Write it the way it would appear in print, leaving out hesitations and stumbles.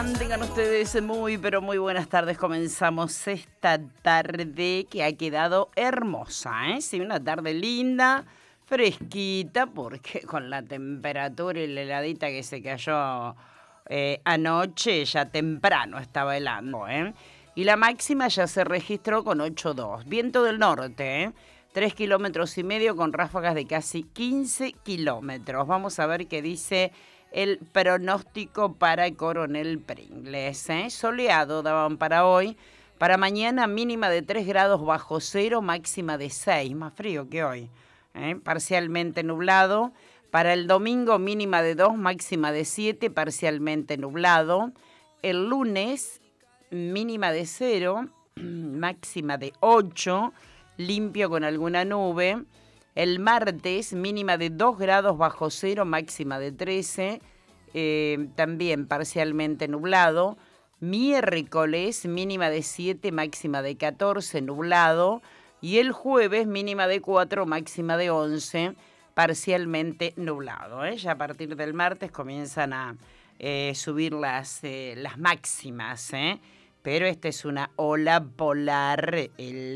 Tengan ustedes muy, pero muy buenas tardes. Comenzamos esta tarde que ha quedado hermosa, ¿eh? Sí, una tarde linda, fresquita, porque con la temperatura y la heladita que se cayó anoche, ya temprano estaba helando, ¿eh? Y la máxima ya se registró con 8,2. Viento del norte, ¿eh? 3,5 kilómetros con ráfagas de casi 15 kilómetros. Vamos a ver qué dice el pronóstico para Coronel Pringles, ¿eh? Soleado daban para hoy. Para mañana mínima de 3 grados bajo cero, máxima de 6. Más frío que hoy, ¿eh? Parcialmente nublado. Para el domingo mínima de 2, máxima de 7, parcialmente nublado. El lunes mínima de 0, máxima de 8, limpio con alguna nube. El martes, mínima de 2 grados bajo cero, máxima de 13, también parcialmente nublado. Miércoles, mínima de 7, máxima de 14, nublado. Y el jueves, mínima de 4, máxima de 11, parcialmente nublado, ¿eh? Ya a partir del martes comienzan a subir las máximas, ¿eh? Pero esta es una ola polar.